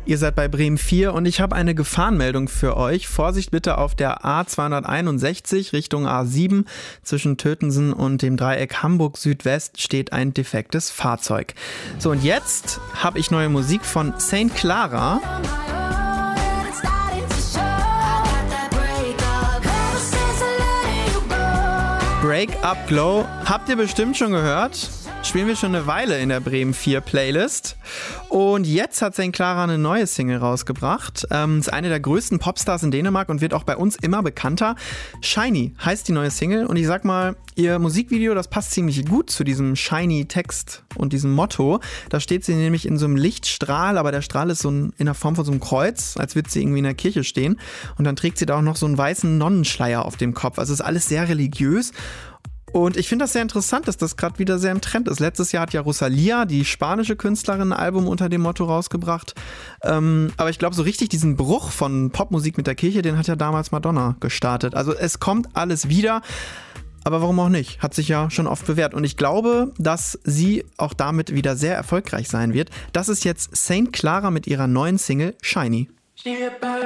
Ihr seid bei Bremen 4 und ich habe eine Gefahrenmeldung für euch. Vorsicht bitte, auf der A261 Richtung A7 zwischen Tötensen und dem Dreieck Hamburg Südwest steht ein defektes Fahrzeug. So, und jetzt habe ich neue Musik von Saint Clara. Break Up Glow. Habt ihr bestimmt schon gehört? Spielen wir schon eine Weile in der Bremen 4 Playlist. Und jetzt hat Saint Clara eine neue Single rausgebracht. Ist eine der größten Popstars in Dänemark und wird auch bei uns immer bekannter. Shiny heißt die neue Single. Und ich sag mal, ihr Musikvideo, das passt ziemlich gut zu diesem Shiny-Text und diesem Motto. Da steht sie nämlich in so einem Lichtstrahl, aber der Strahl ist so in der Form von so einem Kreuz, als würde sie irgendwie in der Kirche stehen. Und dann trägt sie da auch noch so einen weißen Nonnenschleier auf dem Kopf. Also ist alles sehr religiös. Und ich finde das sehr interessant, dass das gerade wieder sehr im Trend ist. Letztes Jahr hat ja Rosalía, die spanische Künstlerin, ein Album unter dem Motto rausgebracht. Aber ich glaube, so richtig diesen Bruch von Popmusik mit der Kirche, den hat ja damals Madonna gestartet. Also es kommt alles wieder, aber warum auch nicht? Hat sich ja schon oft bewährt. Und ich glaube, dass sie auch damit wieder sehr erfolgreich sein wird. Das ist jetzt Saint Clara mit ihrer neuen Single Shiny.